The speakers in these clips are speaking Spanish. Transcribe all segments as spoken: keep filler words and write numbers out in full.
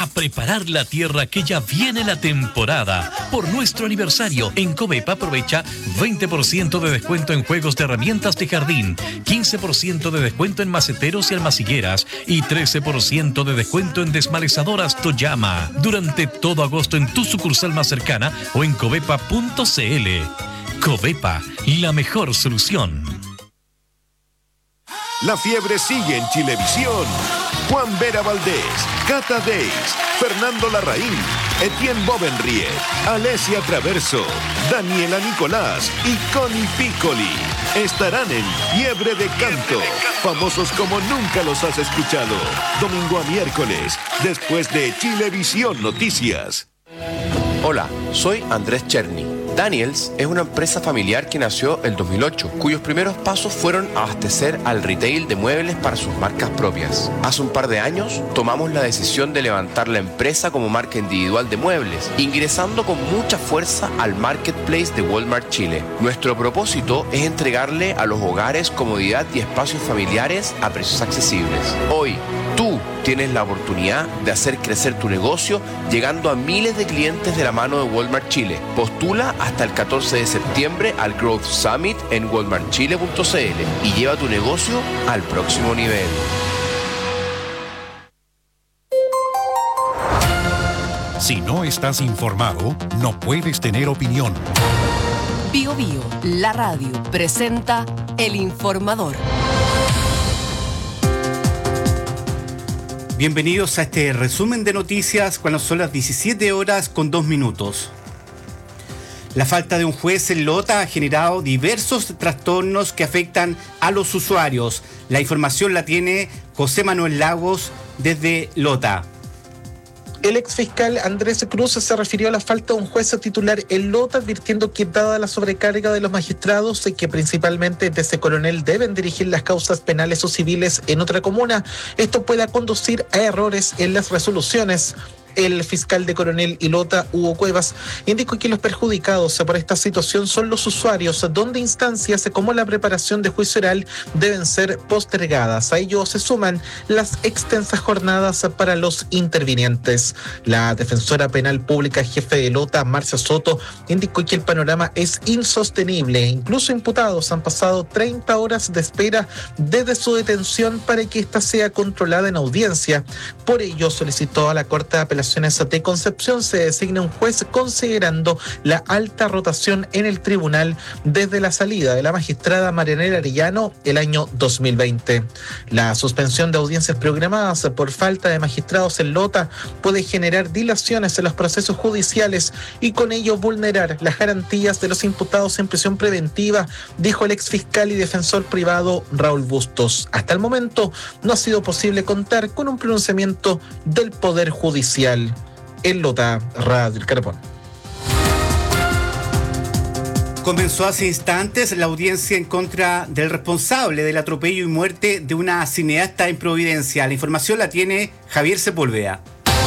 A preparar la tierra que ya viene la temporada. Por nuestro aniversario, en Covepa aprovecha veinte por ciento de descuento en juegos de herramientas de jardín, quince por ciento de descuento en maceteros y almacigueras y trece por ciento de descuento en desmalezadoras Toyama. Durante todo agosto en tu sucursal más cercana o en covepa punto cl. Covepa, la mejor solución. La fiebre sigue en Chilevisión. Juan Vera Valdés, Cata Deis, Fernando Larraín, Etienne Bovenriet, Alessia Traverso, Daniela Nicolás y Connie Piccoli estarán en Fiebre de Canto, famosos como nunca los has escuchado. Domingo a miércoles, después de Chilevisión Noticias. Hola, soy Andrés Cherny. Daniels es una empresa familiar que nació el dos mil ocho, cuyos primeros pasos fueron abastecer al retail de muebles para sus marcas propias. Hace un par de años tomamos la decisión de levantar la empresa como marca individual de muebles, ingresando con mucha fuerza al marketplace de Walmart Chile. Nuestro propósito es entregarle a los hogares comodidad y espacios familiares a precios accesibles. Hoy, tú tienes la oportunidad de hacer crecer tu negocio llegando a miles de clientes de la mano de Walmart Chile. Postula hasta el catorce de septiembre al Growth Summit en walmart chile punto cl y lleva tu negocio al próximo nivel. Si no estás informado, no puedes tener opinión. Bio Bio, la radio, presenta El Informador. Bienvenidos a este resumen de noticias cuando son las diecisiete horas con dos minutos. La falta de un juez en Lota ha generado diversos trastornos que afectan a los usuarios. La información la tiene José Manuel Lagos desde Lota. El exfiscal Andrés Cruz se refirió a la falta de un juez titular en Lota, advirtiendo que dada la sobrecarga de los magistrados, que principalmente desde coronel deben dirigir las causas penales o civiles en otra comuna, esto pueda conducir a errores en las resoluciones. El fiscal de Coronel y Lota, Hugo Cuevas, indicó que los perjudicados por esta situación son los usuarios, donde instancias como la preparación de juicio oral deben ser postergadas. A ello se suman las extensas jornadas para los intervinientes. La defensora penal pública jefe de Lota, Marcia Soto, indicó que el panorama es insostenible. Incluso imputados han pasado treinta horas de espera desde su detención para que ésta sea controlada en audiencia. Por ello solicitó a la Corte de Apelaciones de Concepción se designe un juez considerando la alta rotación en el tribunal desde la salida de la magistrada Marianela Arellano el año dos mil veinte. La suspensión de audiencias programadas por falta de magistrados en Lota puede generar dilaciones en los procesos judiciales y con ello vulnerar las garantías de los imputados en prisión preventiva, dijo el exfiscal y defensor privado Raúl Bustos. Hasta el momento no ha sido posible contar con un pronunciamiento del Poder Judicial. En Lota, Radio El Carpón. Comenzó hace instantes la audiencia en contra del responsable del atropello y muerte de una cineasta en Providencia. La información la tiene Javier Sepúlveda.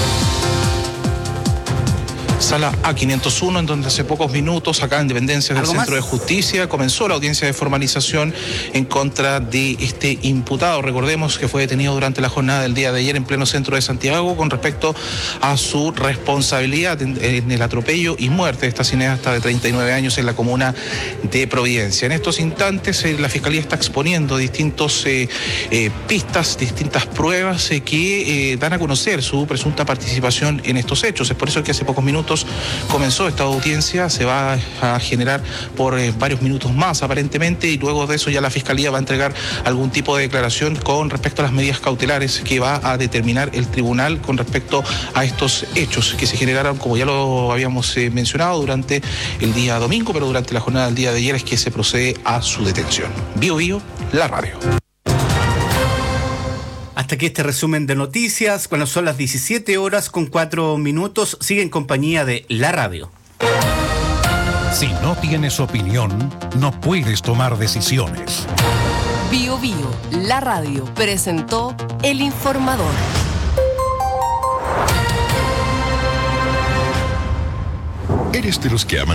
Sala A quinientos uno, en donde hace pocos minutos, acá en Independencia del Centro de Justicia, comenzó la audiencia de formalización en contra de este imputado. Recordemos que fue detenido durante la jornada del día de ayer en pleno centro de Santiago con respecto a su responsabilidad en, en el atropello y muerte de esta cineasta de treinta y nueve años en la comuna de Providencia. En estos instantes, eh, la Fiscalía está exponiendo distintas eh, eh, pistas, distintas pruebas eh, que eh, dan a conocer su presunta participación en estos hechos. Es por eso que hace pocos minutos comenzó esta audiencia, se va a generar por eh, varios minutos más aparentemente, y luego de eso ya la Fiscalía va a entregar algún tipo de declaración con respecto a las medidas cautelares que va a determinar el tribunal con respecto a estos hechos que se generaron, como ya lo habíamos eh, mencionado, durante el día domingo, pero durante la jornada del día de ayer es que se procede a su detención. Bio Bio, la radio. Hasta aquí este resumen de noticias, cuando son las diecisiete horas con cuatro minutos, sigue en compañía de la radio. Si no tienes opinión, no puedes tomar decisiones. Bio Bio, la radio, presentó El Informador. ¿Eres de los que aman